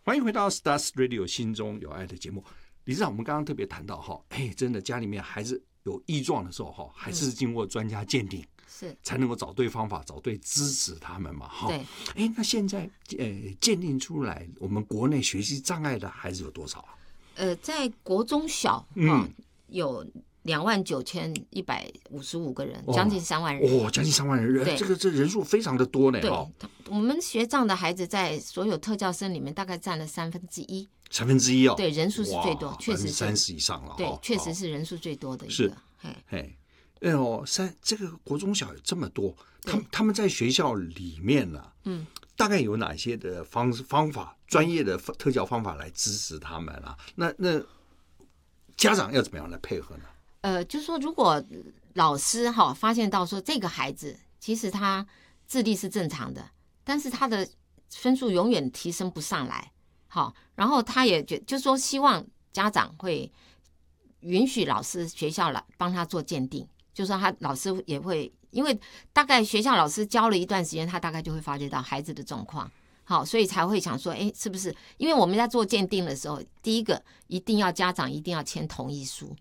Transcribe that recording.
欢迎回到 Stars Radio 心中有爱的节目。理事长，我们刚刚特别谈到真的家里面孩子有异状的时候还是经过专家鉴定， 是才能够找对方法，找对支持他们嘛。 对。 那现在鉴定出来，我们国内学习障碍的孩子有多少啊？ 在国中小有29,155个人，将近3万人。 将近3万人，这人数非常的多呢。 对，我们学障的孩子在所有特教生里面大概占了1/3。 1/3哦。 对，人数是最多，确实是 30%以上了。 对，确实是人数最多的一个。 是，这个国中小有这么多，他们在学校里面呢，大概有哪些的方法，专业的特教方法来支持他们啊？那家长要怎么样来配合呢？ 就是说，如果老师发现到说这个孩子其实他智力是正常的，但是他的分数永远提升不上来，然后他也就是说希望家长会允许老师学校来帮他做鉴定，就是说他老师也会，因为大概学校老师教了一段时间，他大概就会发觉到孩子的状况。所以才会想说，是不是？因为我们在做鉴定的时候，第一个家长一定要签同意书，